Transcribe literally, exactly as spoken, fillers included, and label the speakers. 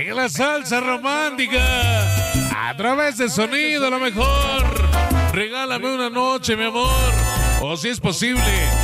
Speaker 1: Llega la salsa romántica a través de sonido, a lo mejor. Regálame una noche, mi amor. O si es posible,